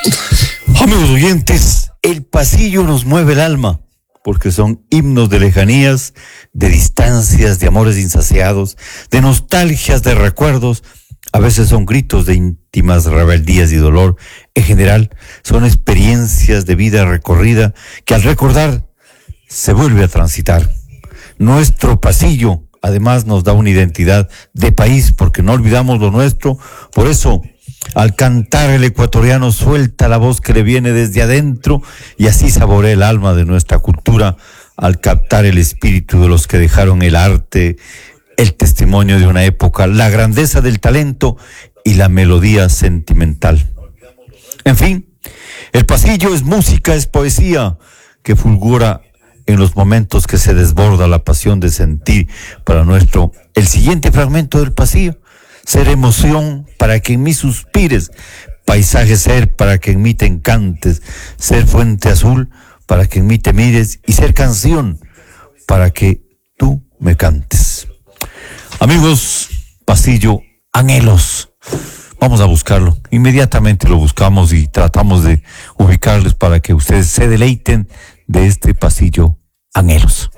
Amigos oyentes, el pasillo nos mueve el alma, porque son himnos de lejanías, de distancias, de amores insaciados, de nostalgias, de recuerdos. A veces son gritos de íntimas rebeldías y dolor. En general, son experiencias de vida recorrida que al recordar se vuelve a transitar. Nuestro pasillo, además, nos da una identidad de país, porque no olvidamos lo nuestro. Por eso, al cantar, el ecuatoriano suelta la voz que le viene desde adentro y así saborea el alma de nuestra cultura al captar el espíritu de los que dejaron el arte, el testimonio de una época, la grandeza del talento y la melodía sentimental. En fin, el pasillo es música, es poesía que fulgura en los momentos que se desborda la pasión de sentir para el siguiente fragmento del pasillo. Ser emoción para que en mí suspires, paisaje ser para que en mí te encantes, ser fuente azul para que en mí te mires y ser canción para que tú me cantes. Amigos, pasillo, anhelos. Vamos a buscarlo. Inmediatamente lo buscamos y tratamos de ubicarles para que ustedes se deleiten de este pasillo, anhelos.